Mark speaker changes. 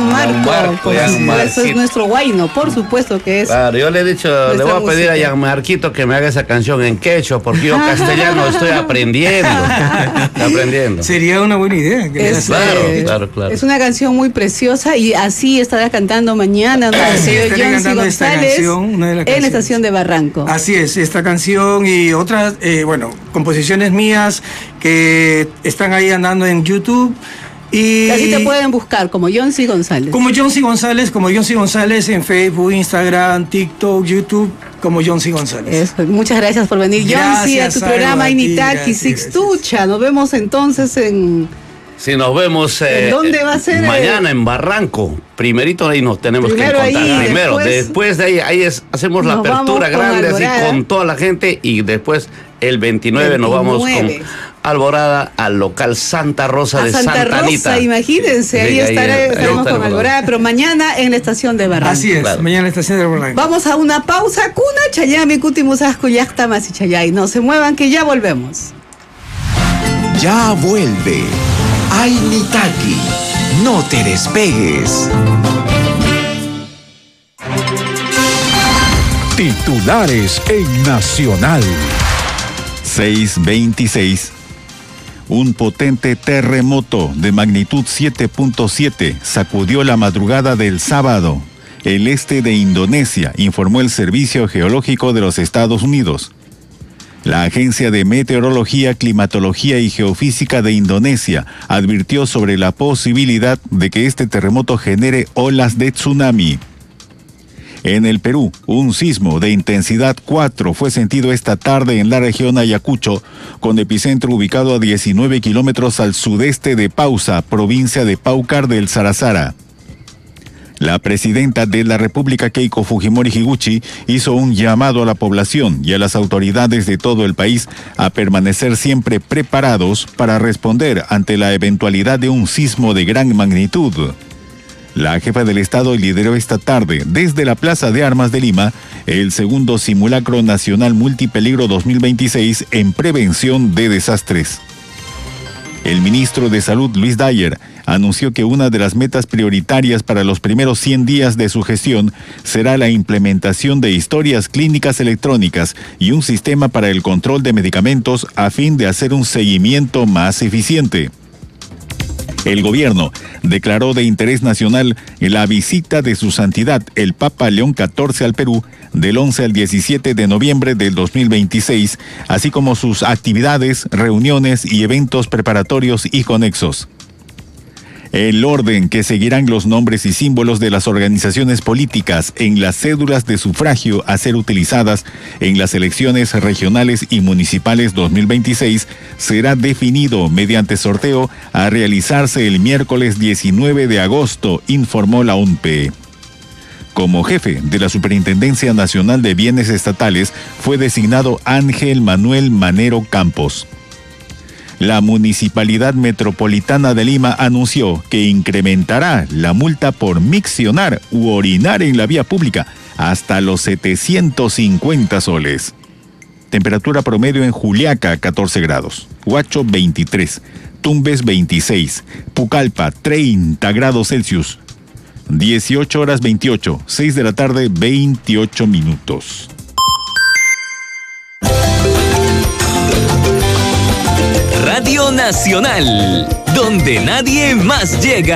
Speaker 1: Marco, por supuesto, es nuestro guayno, por supuesto que es.
Speaker 2: Claro, yo le he dicho, le voy a pedir a Gianmarquito que me haga esa canción en quechua, porque yo castellano estoy aprendiendo.
Speaker 3: Sería una buena idea.
Speaker 2: Claro.
Speaker 1: Es una canción muy preciosa y así estará cantando mañana Jonsi González en la estación de Barranco.
Speaker 3: Así es, esta canción y otras, composiciones mías que están ahí andando en YouTube. Y
Speaker 1: así te pueden buscar como Jonsi González.
Speaker 3: Como Jonsi González en Facebook, Instagram, TikTok, YouTube, como Jonsi González.
Speaker 1: Muchas gracias por venir, Jonsi, a tu programa Initaki Sixtucha. Nos vemos entonces en...
Speaker 2: Sí, nos vemos.
Speaker 1: ¿En dónde va a ser?
Speaker 2: Mañana en Barranco. Primerito ahí nos tenemos que encontrar. Después de ahí hacemos la apertura grande así con toda la gente y después el 29 nos vamos con Alborada al local Santa Rosa de Santa Anita.
Speaker 1: Imagínense, ahí estaremos con Alborada, pero mañana en la estación de Barranco.
Speaker 3: Así es, mañana en la estación de Barranco.
Speaker 1: Vamos a una pausa. Cuna Chayami Cutimusasco Yactamas y Chayay. No se muevan que ya volvemos.
Speaker 4: Ya vuelve Ainitaki. No te despegues.
Speaker 5: Titulares en Nacional. 6:26. Un potente terremoto de magnitud 7.7 sacudió la madrugada del sábado el este de Indonesia, informó el Servicio Geológico de los Estados Unidos. La Agencia de Meteorología, Climatología y Geofísica de Indonesia advirtió sobre la posibilidad de que este terremoto genere olas de tsunami. En el Perú, un sismo de intensidad 4 fue sentido esta tarde en la región Ayacucho, con epicentro ubicado a 19 kilómetros al sudeste de Pausa, provincia de Paucar del Sarazara. La presidenta de la República, Keiko Fujimori Higuchi, hizo un llamado a la población y a las autoridades de todo el país a permanecer siempre preparados para responder ante la eventualidad de un sismo de gran magnitud. La jefa del Estado lideró esta tarde, desde la Plaza de Armas de Lima, el segundo Simulacro Nacional Multipeligro 2026 en prevención de desastres. El ministro de Salud, Luis Dyer, anunció que una de las metas prioritarias para los primeros 100 días de su gestión será la implementación de historias clínicas electrónicas y un sistema para el control de medicamentos a fin de hacer un seguimiento más eficiente. El gobierno declaró de interés nacional la visita de su santidad, el Papa León XIV, al Perú, del 11 al 17 de noviembre del 2026, así como sus actividades, reuniones y eventos preparatorios y conexos. El orden que seguirán los nombres y símbolos de las organizaciones políticas en las cédulas de sufragio a ser utilizadas en las elecciones regionales y municipales 2026 será definido mediante sorteo a realizarse el miércoles 19 de agosto, informó la ONPE. Como jefe de la Superintendencia Nacional de Bienes Estatales fue designado Ángel Manuel Manero Campos. La Municipalidad Metropolitana de Lima anunció que incrementará la multa por miccionar u orinar en la vía pública hasta los 750 soles. Temperatura promedio en Juliaca, 14 grados. Huacho, 23. Tumbes, 26. Pucallpa, 30 grados Celsius. 18 horas 28. 6 de la tarde, 28 minutos.
Speaker 6: Radio Nacional, donde nadie más llega.